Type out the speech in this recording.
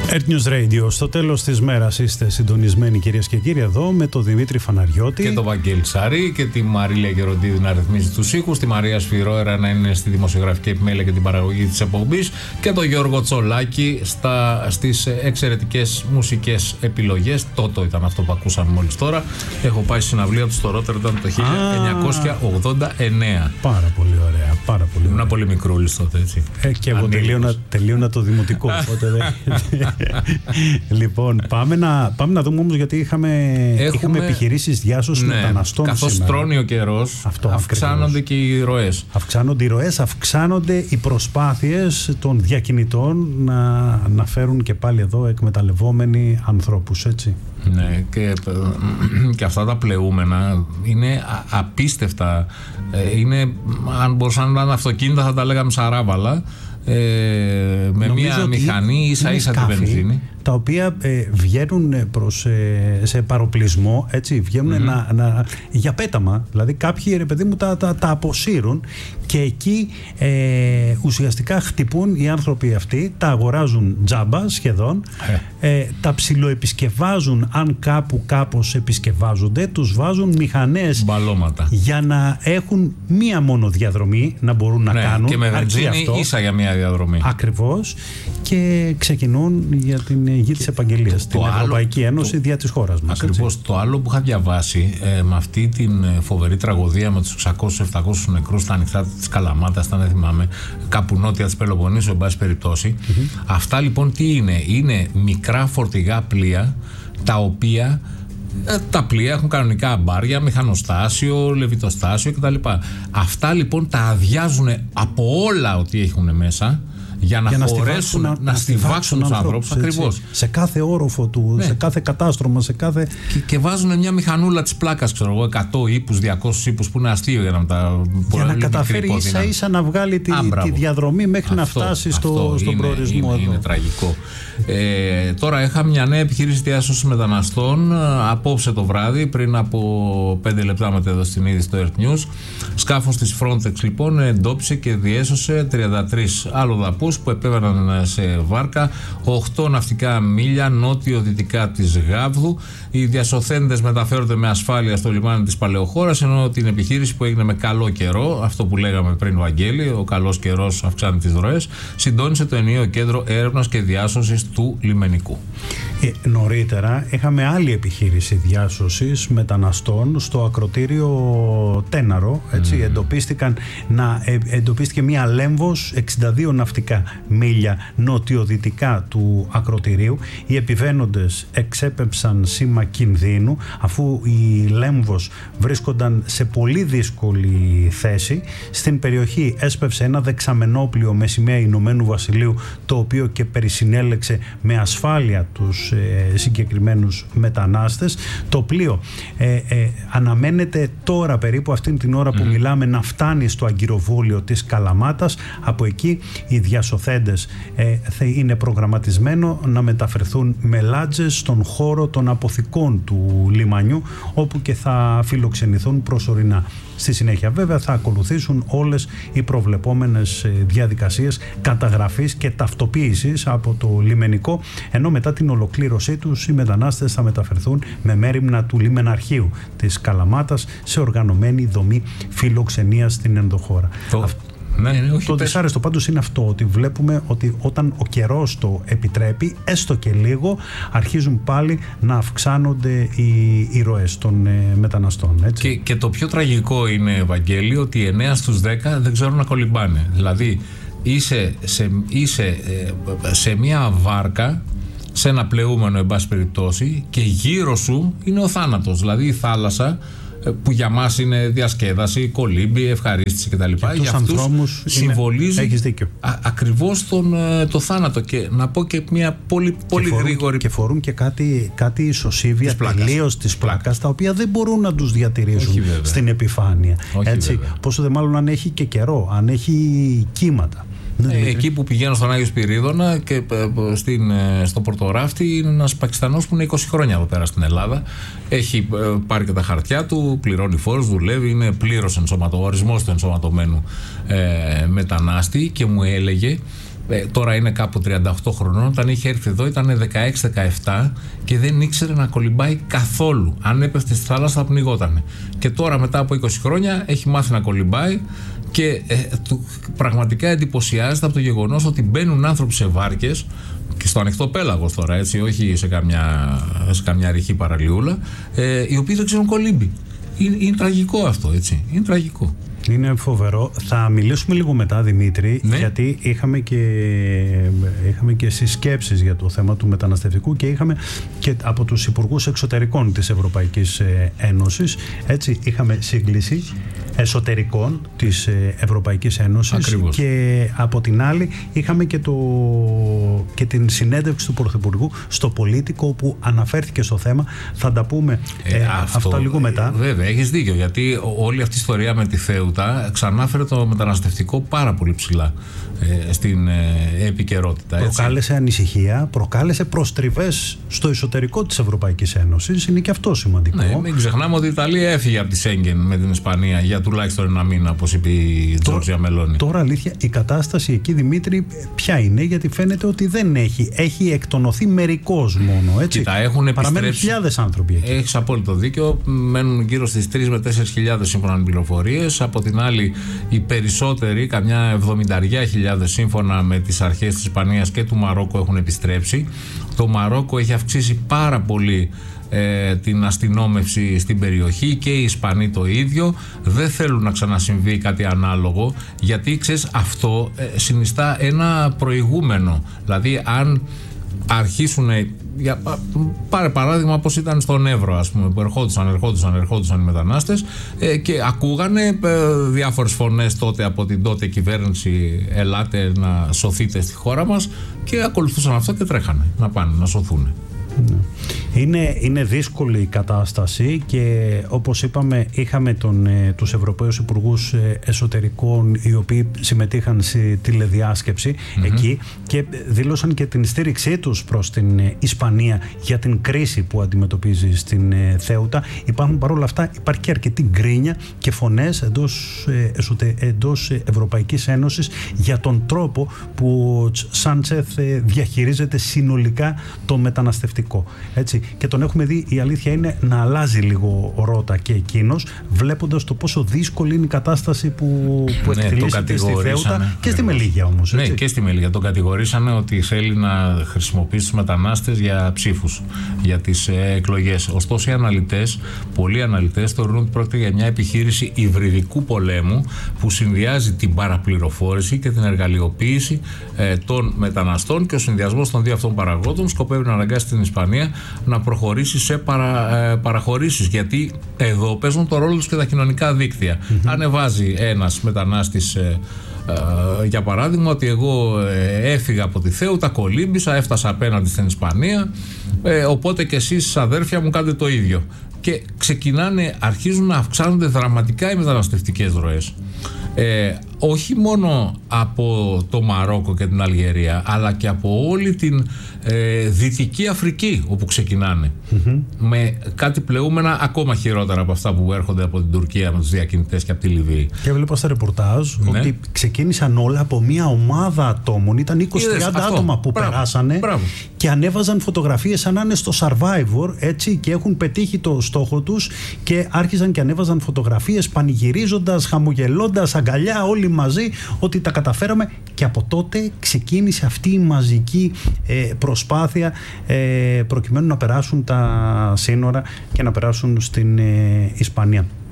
Earth News Radio. Στο τέλος της μέρας είστε συντονισμένοι, κυρίες και κύριοι, εδώ με τον Δημήτρη Φαναριώτη και τον Βαγγέλη Σαρή και τη Μαρίλια Γεροντίδη να ρυθμίζει τους ήχους, τη Μαρία Σφυρόερα να είναι στη δημοσιογραφική επιμέλεια και την παραγωγή της εκπομπής και τον Γιώργο Τσολάκη στις εξαιρετικές μουσικές επιλογές. Τότο ήταν αυτό που ακούσαμε μόλις τώρα. Έχω πάει στη συναυλία του στο Ρότερνταμ το 1989. Πάρα πολύ ωραία. Πάρα πολύ ωραία. Ήμουν πολύ μικρούλης τότε, έτσι. Και εγώ τελείωνα το δημοτικό. Οπότε λοιπόν, πάμε να δούμε όμως, γιατί είχαμε επιχειρήσεις διάσωσης μεταναστών. Καθώς τρώνει ο καιρός, αυξάνονται και οι ροές. Αυξάνονται οι ροές, αυξάνονται οι προσπάθειες των διακινητών να φέρουν και πάλι εδώ εκμεταλλευόμενοι ανθρώπους, έτσι. Ναι, και αυτά τα πλεούμενα είναι απίστευτα. Είναι, αν μπορούσαν να είναι αυτοκίνητα θα τα λέγαμε σαράβαλα. Με μια μηχανή ίσα-ίσα τη βενζίνη, τα οποία βγαίνουν σε παροπλισμό, έτσι, βγαίνουν για πέταμα. Δηλαδή κάποιοι, ρε παιδί μου, τα αποσύρουν και εκεί ουσιαστικά χτυπούν οι άνθρωποι αυτοί, τα αγοράζουν τζάμπα σχεδόν, τα ψιλοεπισκευάζουν αν κάπως επισκευάζονται, τους βάζουν μηχανές μπαλώματα για να έχουν μία μόνο διαδρομή να μπορούν να κάνουν, και με βενζίνη ίσα για μία διαδρομή. Ακριβώς, και ξεκινούν για την γη της επαγγελίας, την Ευρωπαϊκή Ένωση δια της χώρας μας. Ακριβώς. Το άλλο που είχα διαβάσει με αυτή την φοβερή τραγωδία με τους 600-700 νεκρούς στα ανοιχτά της Καλαμάτας, δεν θυμάμαι, κάπου νότια της Πελοποννήσου, εν πάση περιπτώσει. Αυτά λοιπόν τι είναι? Είναι μικρά φορτηγά πλοία, τα οποία τα πλοία έχουν κανονικά μπάρια, μηχανοστάσιο, λεβιτοστάσιο κτλ. Αυτά λοιπόν τα αδειάζουν από όλα ό,τι έχουν μέσα για να μπορέσουν να στιβάξουν τους ανθρώπους. Ακριβώς. Σε κάθε όροφο του, σε κάθε κατάστρωμα, σε κάθε. Και βάζουν μια μηχανούλα της πλάκας, ξέρω εγώ, 100 ύπους, 200 ύπους, που είναι αστείο για να καταφέρει ίσα-ίσα να βγάλει τη διαδρομή μέχρι να φτάσει στον προορισμό. Είναι τραγικό. Τώρα είχα μια νέα επιχείρηση διάσωσης μεταναστών απόψε το βράδυ, πριν από 5 λεπτά μετά εδώ στην είδηση στο Earth News. Σκάφος της Frontex λοιπόν εντόπισε και διέσωσε 33 αλλοδαπούς που επέβαιναν σε βάρκα 8 ναυτικά μίλια νότιο-δυτικά της Γάβδου. Οι διασωθέντες μεταφέρονται με ασφάλεια στο λιμάνι της Παλαιοχώρας, ενώ την επιχείρηση που έγινε με καλό καιρό, αυτό που λέγαμε πριν, Βαγγέλη, ο καλός καιρός αυξάνει τις ροές, συντόνισε το ενιαίο κέντρο έρευνας και διάσωσης του λιμενικού. Νωρίτερα είχαμε άλλη επιχείρηση διάσωσης μεταναστών στο ακροτήριο Τέναρο, έτσι. Εντοπίστηκε μία λέμβος 62 ναυτικά μίλια νοτιοδυτικά του ακροτηρίου. Οι επιβαίνοντες εξέπεψαν σήμα κινδύνου, αφού η λέμβος βρίσκονταν σε πολύ δύσκολη θέση. Στην περιοχή έσπευσε ένα δεξαμενόπλιο με σημαία Ηνωμένου Βασιλείου, το οποίο και περισυνέλεξε με ασφάλεια τους συγκεκριμένους μετανάστες. Το πλοίο αναμένεται τώρα, περίπου αυτήν την ώρα που μιλάμε, να φτάνει στο αγκυροβόλιο της Καλαμάτας. Από εκεί οι διασωθέντες είναι προγραμματισμένο να μεταφερθούν με λάτζες στον χώρο των αποθηκών του λιμανιού, όπου και θα φιλοξενηθούν προσωρινά. Στη συνέχεια βέβαια θα ακολουθήσουν όλες οι προβλεπόμενες διαδικασίες καταγραφής και ταυτοποίησης από το λιμενικό, ενώ μετά την ολοκλήρωσή τους οι μετανάστες θα μεταφερθούν με μέριμνα του λιμεναρχείου της Καλαμάτας σε οργανωμένη δομή φιλοξενίας στην ενδοχώρα. Το δυσάρεστο πάντως είναι αυτό, ότι βλέπουμε ότι όταν ο καιρός το επιτρέπει, έστω και λίγο, αρχίζουν πάλι να αυξάνονται οι ροές των μεταναστών, έτσι. Και το πιο τραγικό είναι, Βαγγέλη, ότι 9 στους 10 δεν ξέρουν να κολυμπάνε. Δηλαδή είσαι σε μια βάρκα, σε ένα πλεούμενο εν πάση περιπτώσει, και γύρω σου είναι ο θάνατος, δηλαδή η θάλασσα, που για μας είναι διασκέδαση, κολύμπη, ευχαρίστηση κτλ. Για αυτούς συμβολίζει ακριβώς το θάνατο. Και να πω και μια πολύ γρήγορη. Και φορούν και κάτι ισοσύβια τελείως της πλάκας, τα οποία δεν μπορούν να τους διατηρήσουν στην επιφάνεια. Έτσι, πόσο δε μάλλον αν έχει και καιρό, αν έχει κύματα. Εκεί που πηγαίνω στον Άγιο Σπυρίδωνα και στο Πορτοράφτη, είναι ένας Πακιστανός που είναι 20 χρόνια εδώ πέρα στην Ελλάδα. Έχει πάρει και τα χαρτιά του, πληρώνει φόρους, δουλεύει, είναι πλήρως ορισμός του ενσωματωμένου μετανάστη, και μου έλεγε τώρα είναι κάπου 38 χρονών, όταν είχε έρθει εδώ ήταν 16-17 και δεν ήξερε να κολυμπάει καθόλου. Αν έπεφτε στη θάλασσα θα πνιγότανε. Και τώρα μετά από 20 χρόνια έχει μάθει να κολυμπάει και πραγματικά εντυπωσιάζεται από το γεγονός ότι μπαίνουν άνθρωποι σε βάρκες και στο ανοιχτό πέλαγος τώρα, έτσι, όχι σε καμιά ρηχή παραλιούλα, οι οποίοι δεν ξέρουν κολύμπη. Είναι τραγικό αυτό, έτσι. Είναι τραγικό. Είναι φοβερό. Θα μιλήσουμε λίγο μετά, Δημήτρη, ναι, γιατί είχαμε και συσκέψεις για το θέμα του μεταναστευτικού και είχαμε και από τους υπουργούς εξωτερικών της Ευρωπαϊκής Ένωσης, έτσι, είχαμε σύγκληση εσωτερικών της Ευρωπαϊκής Ένωσης. Ακριβώς. Και από την άλλη είχαμε και την συνέντευξη του Πρωθυπουργού στο Πολίτικο, όπου αναφέρθηκε στο θέμα. Θα τα πούμε αυτό λίγο μετά. Βέβαια, έχεις δίκιο, γιατί όλη αυτή η ιστορία με τη Θέουτα ξανάφερε το μεταναστευτικό πάρα πολύ ψηλά στην επικαιρότητα. Προκάλεσε ανησυχία, προκάλεσε προστριβές στο εσωτερικό της Ευρωπαϊκής Ένωσης. Είναι και αυτό σημαντικό. Ναι, μην ξεχνάμε ότι η Ιταλία έφυγε από τη Σέγγεν με την Ισπανία για τουλάχιστον ένα μήνα, όπως είπε η Τζόρτζια Μελόνι. Τώρα αλήθεια, η κατάσταση εκεί, Δημήτρη, ποια είναι? Γιατί φαίνεται ότι δεν έχει εκτονωθεί μερικώς μόνο. Έτσι. Κοίτα, έχουν επιστρέψει. Παραμένουν χιλιάδες άνθρωποι εκεί. Έχεις απόλυτο δίκιο. Μένουν γύρω στις 3 με 4.000 σύμφωνα με πληροφορίες. Από την άλλη, οι περισσότεροι, καμιά 70.000 σύμφωνα με τις αρχές της Ισπανίας και του Μαρόκου, έχουν επιστρέψει. Το Μαρόκο έχει αυξήσει πάρα πολύ την αστυνόμευση στην περιοχή και οι Ισπανοί το ίδιο. Δεν θέλουν να ξανασυμβεί κάτι ανάλογο, γιατί ξέρεις, αυτό συνιστά ένα προηγούμενο. Δηλαδή, αν αρχίσουν, πάρε παράδειγμα πως ήταν στον Εύρο, ας πούμε, που ερχόντουσαν οι μετανάστες και ακούγανε διάφορες φωνές τότε από την τότε κυβέρνηση, ελάτε να σωθείτε στη χώρα μας, και ακολουθούσαν αυτό και τρέχανε να πάνε να σωθούν. Είναι δύσκολη η κατάσταση και όπως είπαμε, είχαμε τους Ευρωπαίους Υπουργούς Εσωτερικών, οι οποίοι συμμετείχαν στη τηλεδιάσκεψη εκεί και δήλωσαν και την στήριξή τους προς την Ισπανία για την κρίση που αντιμετωπίζει στην Θέουτα. Υπάρχουν παρόλα αυτά, υπάρχει και αρκετή γκρίνια και φωνές εντός Ευρωπαϊκής Ένωσης για τον τρόπο που ο Σάντσεθ διαχειρίζεται συνολικά το μεταναστευτικό. Έτσι. Και τον έχουμε δει, η αλήθεια είναι, να αλλάζει λίγο ρότα και εκείνος, βλέποντας το πόσο δύσκολη είναι η κατάσταση που εκτελήσεται στη Θέουτα και στη Μελίγια όμως. Ναι, και στη Μελίγια. Τον κατηγορήσανε ότι θέλει να χρησιμοποιήσει τους μετανάστες για ψήφους, για τις εκλογές. Ωστόσο, οι πολλοί αναλυτές θεωρούν ότι πρόκειται για μια επιχείρηση υβριδικού πολέμου που συνδυάζει την παραπληροφόρηση και την εργαλειοποίηση των μεταναστών, και ο συνδυασμός των δύο αυτών παραγόντων σκοπεύει να αναγκάσει την Ισπανία να προχωρήσει σε παραχωρήσεις, γιατί εδώ παίζουν το ρόλο τους και τα κοινωνικά δίκτυα. Ανεβάζει ένας μετανάστης, για παράδειγμα, ότι εγώ έφυγα από τη Θέουτα, κολύμπησα, έφτασα απέναντι στην Ισπανία, οπότε και εσείς αδέρφια μου κάντε το ίδιο. Και αρχίζουν να αυξάνονται δραματικά οι μεταναστευτικές ροές. Όχι μόνο από το Μαρόκο και την Αλγερία, αλλά και από όλη την Δυτική Αφρική, όπου ξεκινάνε με κάτι πλεούμενα ακόμα χειρότερα από αυτά που έρχονται από την Τουρκία με τους διακινητές και από τη Λιβύη. Και έβλεπα στα ρεπορτάζ ότι ξεκίνησαν όλα από μια ομάδα ατόμων. Ήταν 20-30 άτομα που περάσανε και ανέβαζαν φωτογραφίες σαν να είναι στο Survivor, έτσι, και έχουν πετύχει το στόχο τους και άρχισαν και ανέβαζαν φωτογραφίες πανηγυρίζοντας, χαμογελώντας, αγκαλιά όλοι μαζί, ότι τα καταφέραμε. Και από τότε ξεκίνησε αυτή η μαζική προσπάθεια προκειμένου να περάσουν τα σύνορα και να περάσουν στην Ισπανία.